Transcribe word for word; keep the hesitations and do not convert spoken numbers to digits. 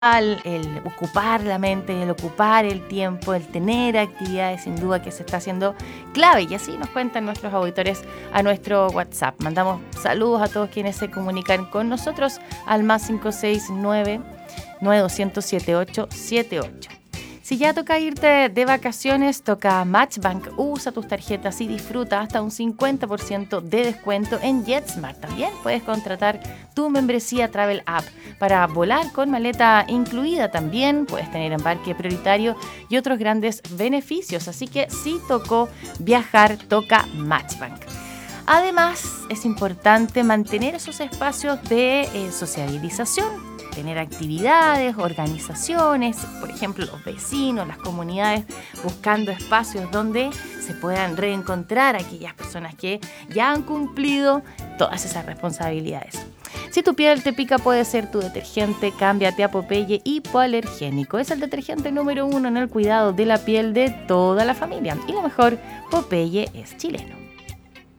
el ocupar la mente, el ocupar el tiempo, el tener actividades, sin duda que se está haciendo clave. Y así nos cuentan nuestros auditores a nuestro WhatsApp. Mandamos saludos a todos quienes se comunican con nosotros al más cinco seis nueve, nueve dos cero cero, siete ocho siete ocho. Si ya toca irte de vacaciones, toca Matchbank. Usa tus tarjetas y disfruta hasta un cincuenta por ciento de descuento en JetSmart. También puedes contratar tu membresía Travel App para volar con maleta incluida. También puedes tener embarque prioritario y otros grandes beneficios. Así que si tocó viajar, toca Matchbank. Además, es importante mantener esos espacios de eh, sociabilización. Tener actividades, organizaciones, por ejemplo, los vecinos, las comunidades, buscando espacios donde se puedan reencontrar aquellas personas que ya han cumplido todas esas responsabilidades. Si tu piel te pica, puede ser tu detergente. Cámbiate a Popeye Hipoalergénico. Es el detergente número uno en el cuidado de la piel de toda la familia. Y lo mejor, Popeye es chileno.